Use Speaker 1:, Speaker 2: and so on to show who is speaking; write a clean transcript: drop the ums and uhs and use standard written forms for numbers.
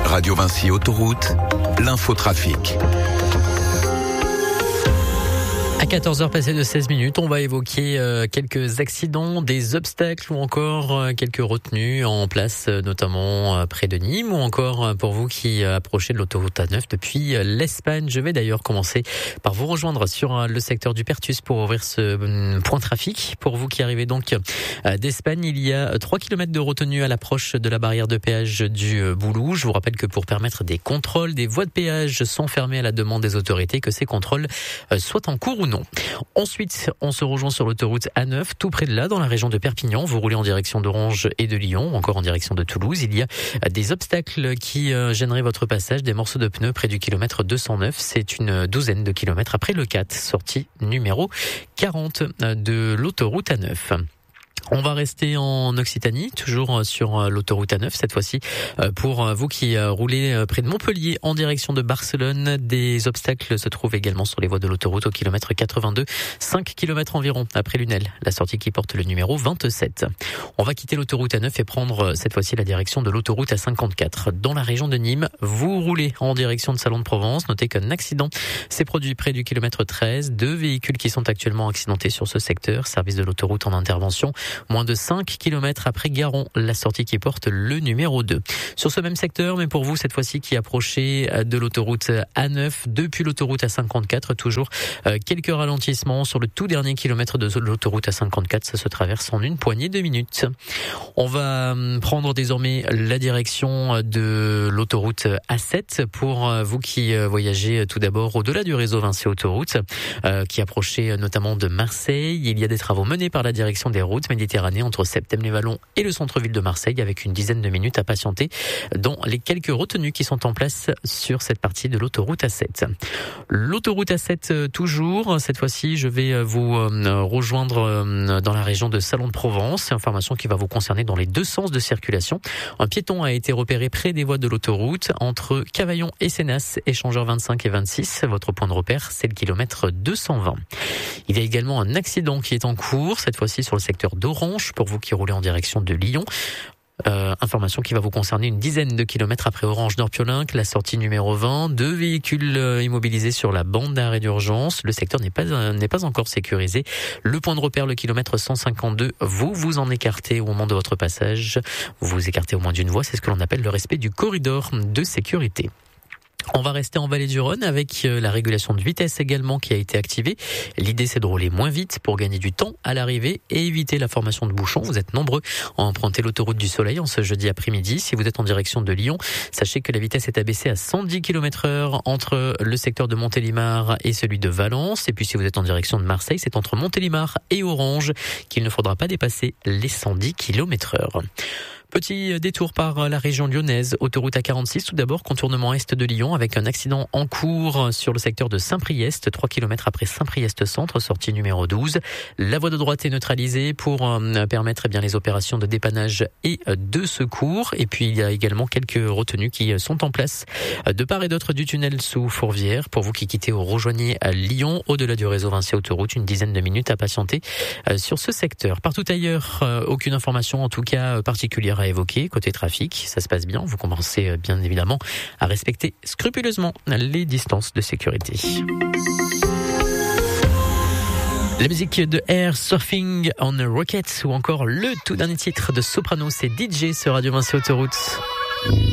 Speaker 1: Radio Vinci Autoroute, l'infotrafic.
Speaker 2: À 14h passées de 16 minutes, on va évoquer quelques accidents, des obstacles ou encore quelques retenues en place, notamment près de Nîmes ou encore pour vous qui approchez de l'autoroute A9 depuis l'Espagne. Je vais d'ailleurs commencer par vous rejoindre sur le secteur du Pertus pour ouvrir ce point trafic. Pour vous qui arrivez donc d'Espagne, il y a 3 km de retenue à l'approche de la barrière de péage du Boulou. Je vous rappelle que pour permettre des contrôles, des voies de péage sont fermées à la demande des autorités, que ces contrôles soient en cours ou non. Ensuite, on se rejoint sur l'autoroute A9, tout près de là, dans la région de Perpignan. Vous roulez en direction d'Orange et de Lyon, encore en direction de Toulouse. Il y a des obstacles qui gêneraient votre passage, des morceaux de pneus près du kilomètre 209. C'est une douzaine de kilomètres après le 4, sortie numéro 40 de l'autoroute A9. On va rester en Occitanie, toujours sur l'autoroute A9, cette fois-ci pour vous qui roulez près de Montpellier en direction de Barcelone. Des obstacles se trouvent également sur les voies de l'autoroute au kilomètre 82, 5 km environ après Lunel, la sortie qui porte le numéro 27. On va quitter l'autoroute A9 et prendre cette fois-ci la direction de l'autoroute A54. Dans la région de Nîmes, vous roulez en direction de Salon de Provence. Notez qu'un accident s'est produit près du kilomètre 13. 2 véhicules qui sont actuellement accidentés sur ce secteur. Service de l'autoroute en intervention. Moins de 5 km après Garon, la sortie qui porte le numéro 2. Sur ce même secteur, mais pour vous cette fois-ci qui approchez de l'autoroute A9 depuis l'autoroute A54, toujours quelques ralentissements sur le tout dernier kilomètre de l'autoroute A54. Ça se traverse en une poignée de minutes. On va prendre désormais la direction de l'autoroute A7 pour vous qui voyagez tout d'abord au-delà du réseau Vinci Autoroute, qui approchez notamment de Marseille. Il y a des travaux menés par la direction des routes Méditerranée entre Septem-les-Vallons et le centre-ville de Marseille, avec une dizaine de minutes à patienter dans les quelques retenues qui sont en place sur cette partie de l'autoroute A7. L'autoroute A7 toujours, cette fois-ci je vais vous rejoindre dans la région de Salon de Provence, information qui va vous concerner dans les deux sens de circulation. Un piéton a été repéré près des voies de l'autoroute entre Cavaillon et Sénas, échangeurs 25 et 26. Votre point de repère, c'est le kilomètre 220. Il y a également un accident qui est en cours, cette fois-ci sur le secteur d'Orange, pour vous qui roulez en direction de Lyon. Information qui va vous concerner une dizaine de kilomètres après Orange-Nord-Piolenc, la sortie numéro 20. 2 véhicules immobilisés sur la bande d'arrêt d'urgence. Le secteur n'est pas encore sécurisé. Le point de repère, le kilomètre 152, vous vous en écartez au moment de votre passage. Vous vous écartez au moins d'une voie, c'est ce que l'on appelle le respect du corridor de sécurité. On va rester en vallée du Rhône avec la régulation de vitesse également qui a été activée. L'idée, c'est de rouler moins vite pour gagner du temps à l'arrivée et éviter la formation de bouchons. Vous êtes nombreux à emprunter l'autoroute du Soleil en ce jeudi après-midi. Si vous êtes en direction de Lyon, sachez que la vitesse est abaissée à 110 km/h entre le secteur de Montélimar et celui de Valence. Et puis si vous êtes en direction de Marseille, c'est entre Montélimar et Orange qu'il ne faudra pas dépasser les 110 km/h. Petit détour par la région lyonnaise, autoroute A46, tout d'abord contournement est de Lyon avec un accident en cours sur le secteur de Saint-Priest, 3 km après Saint-Priest centre, sortie numéro 12. La voie de droite est neutralisée pour permettre les opérations de dépannage et de secours. Et puis il y a également quelques retenues qui sont en place de part et d'autre du tunnel sous Fourvière. Pour vous qui quittez ou rejoignez à Lyon, au-delà du réseau Vinci Autoroute, une dizaine de minutes à patienter sur ce secteur. Partout ailleurs, aucune information en tout cas particulière à évoquer. Côté trafic, ça se passe bien. Vous commencez bien évidemment à respecter scrupuleusement les distances de sécurité. La musique de Air Surfing on a Rocket ou encore le tout dernier titre de Soprano, c'est DJ sur Radio Vinci Autoroute.